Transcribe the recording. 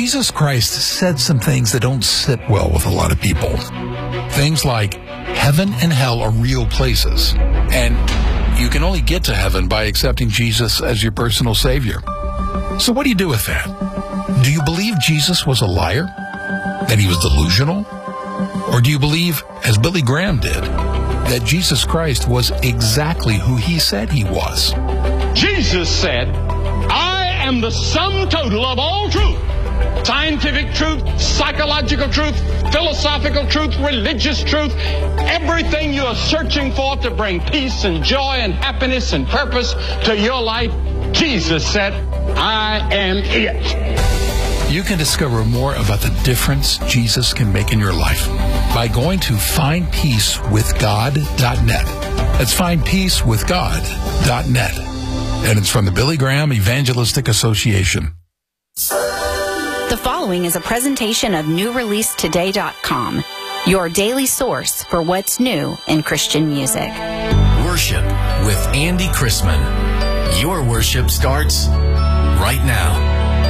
Jesus Christ said some things that don't sit well with a lot of people. Things like heaven and hell are real places, and you can only get to heaven by accepting Jesus as your personal Savior. So what do you do with that? Do you believe Jesus was a liar? That he was delusional? Or do you believe, as Billy Graham did, that Jesus Christ was exactly who he said he was? Jesus said, I am the sum total of all truth. Scientific truth, psychological truth, philosophical truth, religious truth, everything you are searching for to bring peace and joy and happiness and purpose to your life, Jesus said, I am it. You can discover more about the difference Jesus can make in your life by going to findpeacewithgod.net. That's findpeacewithgod.net. And it's from the Billy Graham Evangelistic Association. The following is a presentation of NewReleaseToday.com, your daily source for what's new in Christian music. Worship with Andy Chrisman. Your worship starts right now.